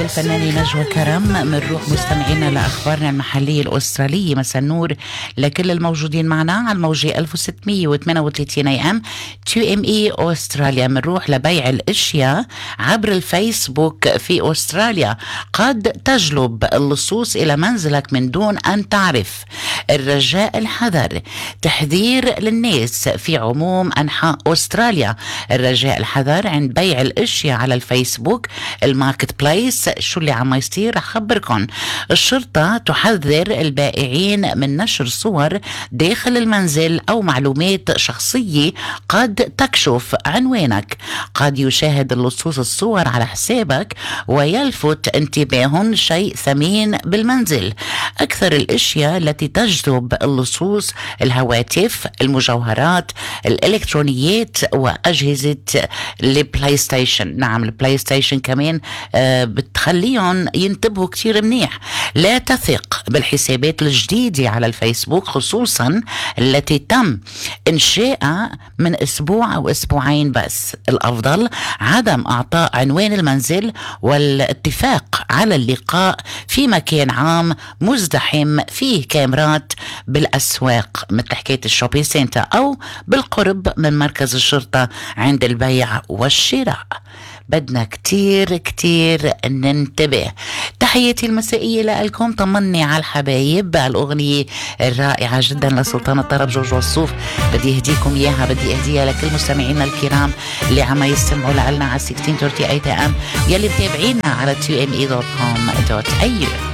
الفنانة نجوى كرم. بنروح مستمعينا لأخبارنا المحلية الأسترالية. مساء النور لكل الموجودين معنا على الموجة 1638 AM 2ME أستراليا. بنروح لبيع الأشياء عبر الفيسبوك في أستراليا قد تجلب اللصوص إلى منزلك من دون أن تعرف. الرجاء الحذر، تحذير للناس في عموم أنحاء أستراليا. الرجاء الحذر عند بيع الأشياء على الفيسبوك الماركت بلايس. شو اللي عم يصير؟ أخبركم. الشرطة تحذر البائعين من نشر صور داخل المنزل أو معلومات شخصية قد تكشف عنوانك. قد يشاهد اللصوص الصور على حسابك ويلفت انتباههم شيء ثمين بالمنزل. أكثر الأشياء التي تجذب اللصوص الهواتف، المجوهرات، الإلكترونيات وأجهزة البلاي ستيشن. نعم، البلاي ستيشن كمان بتخليهم ينتبهوا كتير منيح. لا تثق بالحسابات الجديدة على الفيسبوك، خصوصا التي تم إنشائها من أسبوع أو أسبوعين بس. الأفضل عدم إعطاء عنوان المنزل والاتفاق على اللقاء في مكان عام مزدحم فيه كاميرات بالأسواق مثل حكاية الشوبينج سنتر أو بالقرب من مركز الشرطة عند البيع والشراء. بدنا كتير ننتبه. تحياتي المسائية لكم. طمني على الحبايب. الأغنية الرائعة جدا لسلطان الطرب جورج وسوف بدي اهديكم اياها، بدي اهديها لكل مستمعينا الكرام اللي عم يستمعوا لنا على 1638 AM يلي متابعينا على 2me.com.au.